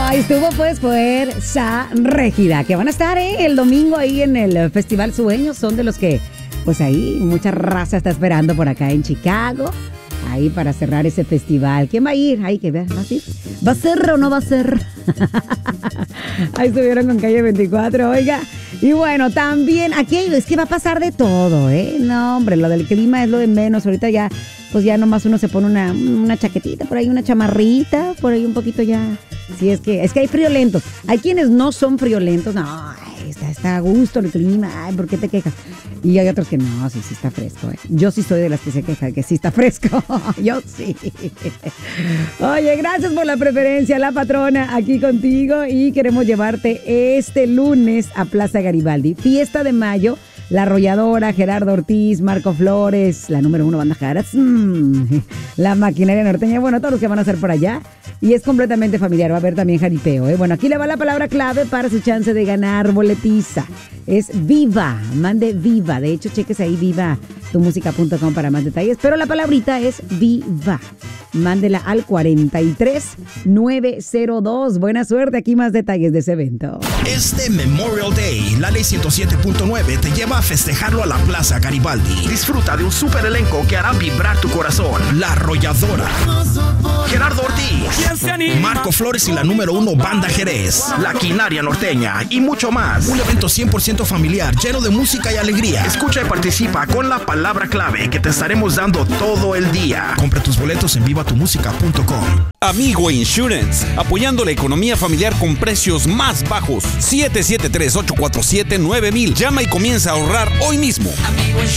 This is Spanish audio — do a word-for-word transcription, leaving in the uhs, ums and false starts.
Estuvo pues Fuerza Régida, que van a estar ¿eh? el domingo ahí en el Festival Sueños. Son de los que, pues ahí, mucha raza está esperando por acá en Chicago. Ahí para cerrar ese festival. ¿Quién va a ir? Ahí que vean, ¿va a ir? ¿Va a ser o no va a ser? Ahí estuvieron con Calle veinticuatro, oiga. Y bueno, también aquí es que va a pasar de todo, ¿eh? No, hombre, lo del clima es lo de menos. Ahorita ya, pues ya nomás uno se pone una, una chaquetita, por ahí una chamarrita, por ahí un poquito ya. Sí, es que, es que hay friolentos. Hay quienes no son friolentos. No, ay, está, está a gusto el clima. Ay, ¿por qué te quejas? Y hay otros que no, sí, sí está fresco, ¿eh? Yo sí soy de las que se quejan que sí está fresco. Yo sí. Oye, gracias por la preferencia, la patrona, aquí contigo. Y queremos llevarte este lunes a Plaza Garibaldi. Fiesta de mayo. La Arrolladora, Gerardo Ortiz, Marco Flores, la número uno banda Jaras, mmm, la Maquinaria Norteña, bueno, todos los que van a hacer por allá. Y es completamente familiar, va a haber también jaripeo, ¿eh? Bueno, aquí le va la palabra clave para su chance de ganar boletiza. Es Viva, mande Viva. De hecho, cheques ahí viva tu música punto com para más detalles. Pero la palabrita es Viva. Mándela al cuarenta y tres nueve cero dos. Buena suerte, aquí más detalles de ese evento. Este Memorial Day, la ley ciento siete punto nueve te lleva a festejarlo a la Plaza Garibaldi. Disfruta de un super elenco que hará vibrar tu corazón. La Arrolladora, Gerardo Ortiz, Marco Flores y la número uno banda Jerez, la Quinaria Norteña y mucho más. Un evento cien por ciento familiar, lleno de música y alegría. Escucha y participa con la palabra clave que te estaremos dando todo el día. Compra tus boletos en viva tu música punto com. Amigo Insurance, apoyando la economía familiar con precios más bajos. siete siete tres, ocho cuatro siete, nueve mil. Llama y comienza a ahorrar hoy mismo.